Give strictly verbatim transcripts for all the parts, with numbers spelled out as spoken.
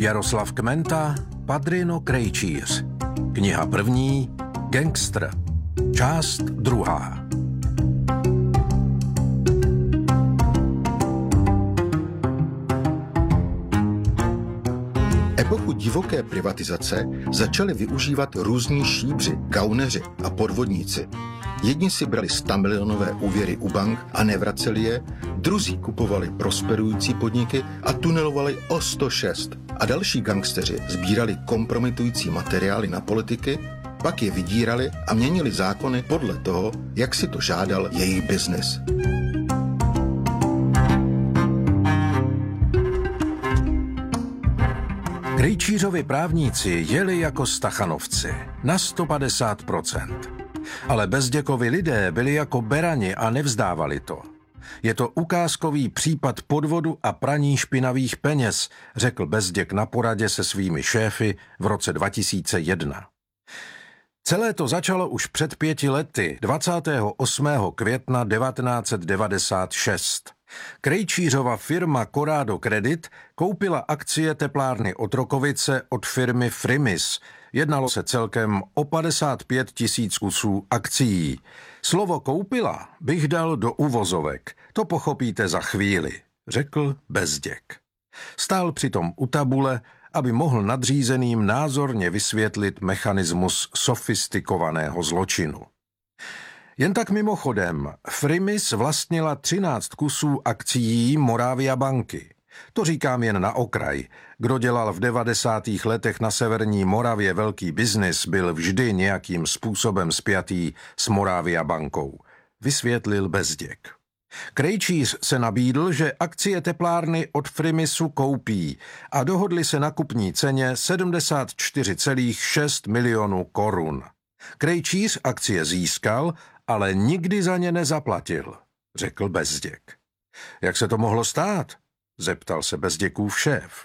Jaroslav Kmenta, Padrino Krejčíř. Kniha první, Gangster. Část druhá. Epochu divoké privatizace začali využívat různí šíbři, gauneři a podvodníci. Jedni si brali stamilionové úvěry u bank a nevraceli je, druzí kupovali prosperující podniky a tunelovali o sto šest. A další gangsteři sbírali kompromitující materiály na politiky, pak je vydírali a měnili zákony podle toho, jak si to žádal jejich biznis. Krejčířovi právníci jeli jako stachanovci na sto padesát procent. Ale Bezděkovi lidé byli jako berani a nevzdávali to. Je to ukázkový případ podvodu a praní špinavých peněz, řekl Bezděk na poradě se svými šéfy v roce dva tisíce jedna. Celé to začalo už před pěti lety, dvacátého osmého května devatenáct set devadesát šest. Krejčířova firma Corrado Credit koupila akcie teplárny Otrokovice od firmy Frimis. Jednalo se celkem o padesát pět tisíc kusů akcií. Slovo koupila bych dal do uvozovek, to pochopíte za chvíli, řekl Bezděk. Stál přitom u tabule, aby mohl nadřízeným názorně vysvětlit mechanismus sofistikovaného zločinu. Jen tak mimochodem, Frimis vlastnila třináct kusů akcií Moravia banky. To říkám jen na okraj. Kdo dělal v devadesátých letech na severní Moravě velký biznis, byl vždy nějakým způsobem spjatý s Moravia bankou, vysvětlil Bezděk. Krejčíř se nabídl, že akcie teplárny od Frimisu koupí a dohodli se na kupní ceně sedmdesát čtyři celá šest milionů korun. Krejčíř akcie získal, ale nikdy za ně nezaplatil, řekl Bezděk. Jak se to mohlo stát? Zeptal se Bezděkův šéf.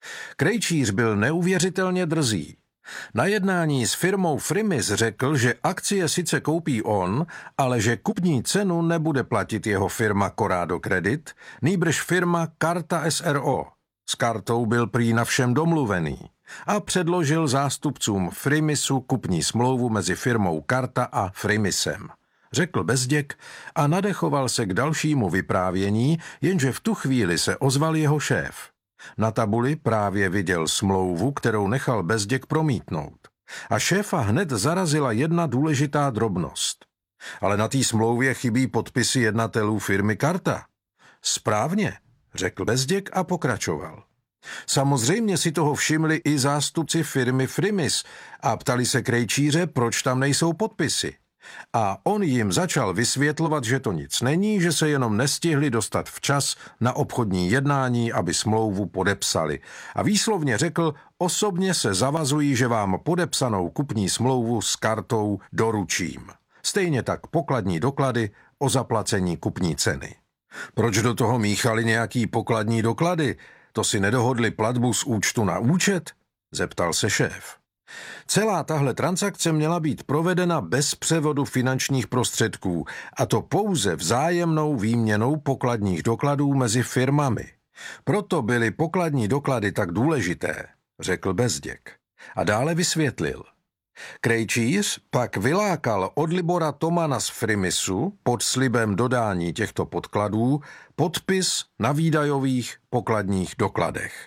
Krejčíř byl neuvěřitelně drzý. Na jednání s firmou Frimis řekl, že akcie sice koupí on, ale že kupní cenu nebude platit jeho firma Corrado Credit, nýbrž firma Karta S R O. S Kartou byl prý na všem domluvený a předložil zástupcům Frimisu kupní smlouvu mezi firmou Karta a Frimisem, řekl Bezděk a nadechoval se k dalšímu vyprávění, jenže v tu chvíli se ozval jeho šéf. Na tabuli právě viděl smlouvu, kterou nechal Bezděk promítnout. A šéfa hned zarazila jedna důležitá drobnost. Ale na té smlouvě chybí podpisy jednatelů firmy Karta. Správně, řekl Bezděk a pokračoval. Samozřejmě si toho všimli i zástupci firmy Frimis a ptali se Krejčíře, proč tam nejsou podpisy. A on jim začal vysvětlovat, že to nic není, že se jenom nestihli dostat včas na obchodní jednání, aby smlouvu podepsali. A výslovně řekl, osobně se zavazují, že vám podepsanou kupní smlouvu s Kartou doručím. Stejně tak pokladní doklady o zaplacení kupní ceny. Proč do toho míchali nějaký pokladní doklady? To si nedohodli platbu z účtu na účet? Zeptal se šéf. Celá tahle transakce měla být provedena bez převodu finančních prostředků, a to pouze vzájemnou výměnou pokladních dokladů mezi firmami. Proto byly pokladní doklady tak důležité, řekl Bezděk. A dále vysvětlil. Krejčíř pak vylákal od Libora Tomana z Frimisu pod slibem dodání těchto podkladů podpis na výdajových pokladních dokladech.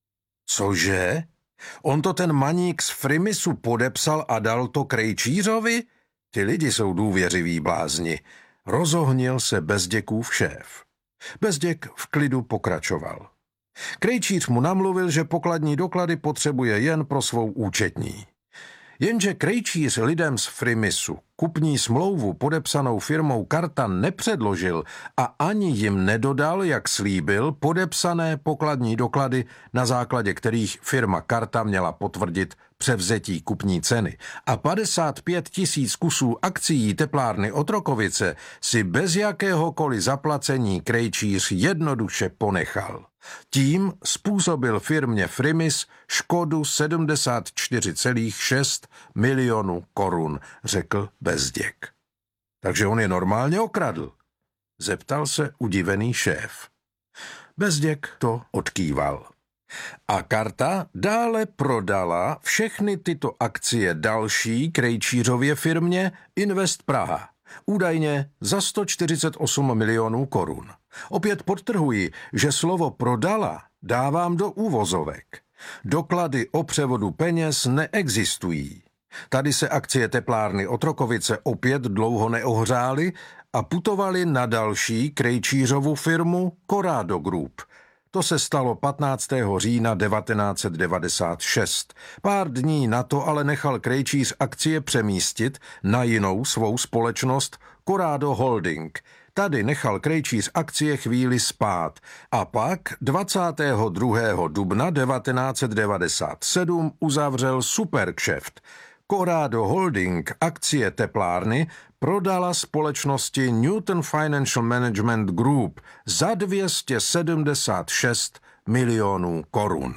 Cože? On to ten maník z Frimisu podepsal a dal to Krejčířovi? Ty lidi jsou důvěřiví blázni. Rozohnil se Bezděkův šéf. Bezděk v klidu pokračoval. Krejčíř mu namluvil, že pokladní doklady potřebuje jen pro svou účetní. Jenže Krejčíř lidem z Frimisu kupní smlouvu podepsanou firmou Karta nepředložil a ani jim nedodal, jak slíbil, podepsané pokladní doklady, na základě kterých firma Karta měla potvrdit převzetí kupní ceny. A padesát pět tisíc kusů akcií teplárny Otrokovice si bez jakéhokoliv zaplacení Krejčíř jednoduše ponechal. Tím způsobil firmě Frimis škodu sedmdesát čtyři celá šest milionů korun, řekl Bezděk. Takže on je normálně okradl? Zeptal se udivený šéf. Bezděk to odkýval. A karta dále prodala všechny tyto akcie další Krejčířově firmě Invest Praha, údajně za sto čtyřicet osm milionů korun. Opět podtrhuji, že slovo prodala dávám do úvozovek. Doklady o převodu peněz neexistují. Tady se akcie teplárny Otrokovice opět dlouho neohřály a putovaly na další Krejčířovu firmu Corrado Group. To se stalo patnáctého října devatenáct set devadesát šest. Pár dní na to ale nechal Krejčíř akcie přemístit na jinou svou společnost Corrado Holding. Tady nechal Krejčíř akcie chvíli spát a pak dvacátého druhého dubna devatenáct set devadesát sedm uzavřel superkšeft. Corrado Holding akcie teplárny prodala společnosti Newton Financial Management Group za dvě stě sedmdesát šest milionů korun.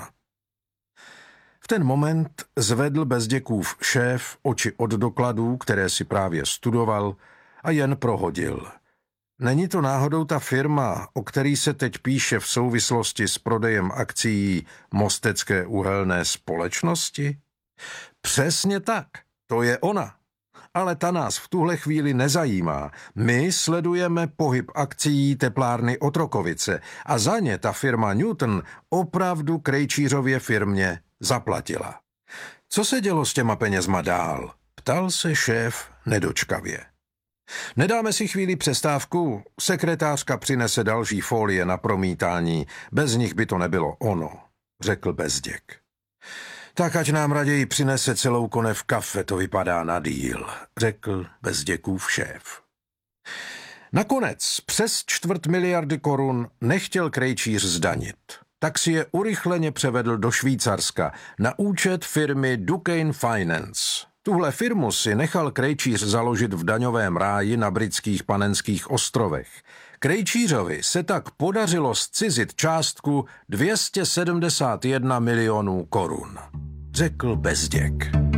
V ten moment zvedl Bezděkův šéf oči od dokladů, které si právě studoval, a jen prohodil. Není to náhodou ta firma, o který se teď píše v souvislosti s prodejem akcií Mostecké uhelné společnosti? Přesně tak, to je ona. Ale ta nás v tuhle chvíli nezajímá. My sledujeme pohyb akcií teplárny Otrokovice a za ně ta firma Newton opravdu Krejčířově firmě zaplatila. Co se dělo s těma penězma dál? Ptal se šéf nedočkavě. Nedáme si chvíli přestávku? Sekretářka přinese další folie na promítání. Bez nich by to nebylo ono, řekl Bezděk. Tak ať nám raději přinese celou konev kafe, to vypadá na díl, řekl Bezděkův šéf. Nakonec přes čtvrt miliardy korun nechtěl Krejčíř zdanit. Tak si je urychleně převedl do Švýcarska na účet firmy Duquesne Finance. Tuhle firmu si nechal Krejčíř založit v daňovém ráji na britských Panenských ostrovech. Krejčířovi se tak podařilo zcizit částku dvě stě sedmdesát jedna milionů korun, řekl Bezděk.